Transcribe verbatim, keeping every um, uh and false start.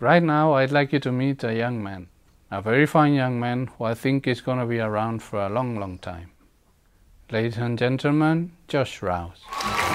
Right now, I'd like you to meet a young man, a very fine young man who I think is going to be around for a long, long time. Ladies and gentlemen, Josh Rouse.